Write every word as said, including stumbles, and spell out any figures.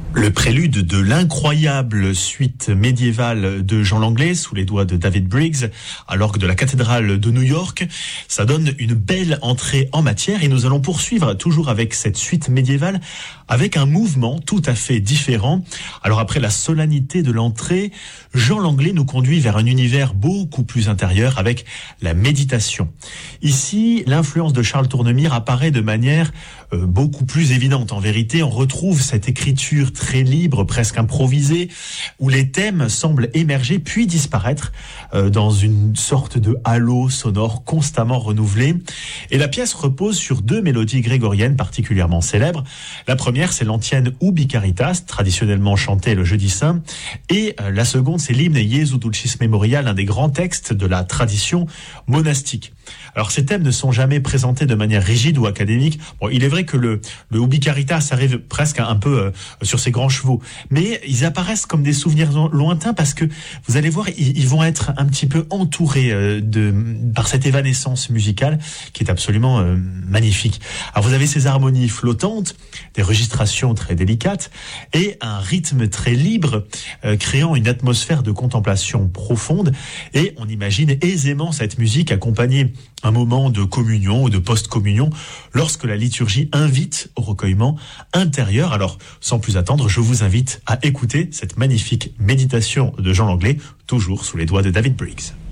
Le prélude de l'incroyable suite médiévale de Jean Langlais sous les doigts de David Briggs à l'orgue de la cathédrale de New York, ça donne une belle entrée en matière et nous allons poursuivre toujours avec cette suite médiévale avec un mouvement tout à fait différent. Alors après la solennité de l'entrée, Jean Langlais nous conduit vers un univers beaucoup plus intérieur avec la méditation. Ici, l'influence de Charles Tournemire apparaît de manière euh, beaucoup plus évidente. En vérité, on retrouve cette écriture très libre, presque improvisée, où les thèmes semblent émerger puis disparaître euh, dans une sorte de halo sonore constamment renouvelé. Et la pièce repose sur deux mélodies grégoriennes particulièrement célèbres. La première, c'est l'antienne Ubi Caritas, traditionnellement chantée le jeudi saint, et euh, la seconde, c'est l'hymne Jesu Dulcis Memorial, un des grands textes de la tradition monastique. Alors ces thèmes ne sont jamais présentés de manière rigide ou académique. Bon, il est vrai que le, le Ubi Caritas arrive presque un peu euh, sur ses grands chevaux, mais ils apparaissent comme des souvenirs lointains parce que vous allez voir, ils, ils vont être un petit peu entourés euh, de par cette évanescence musicale qui est absolument euh, magnifique. Alors vous avez ces harmonies flottantes, des registrations très délicates et un rythme très libre, euh, créant une atmosphère de contemplation profonde. Et on imagine aisément cette musique accompagner un moment de communion ou de post-communion lorsque la liturgie invite au recueillement intérieur. Alors, sans plus attendre, je vous invite à écouter cette magnifique méditation de Jean Langlais, toujours sous les doigts de David Briggs.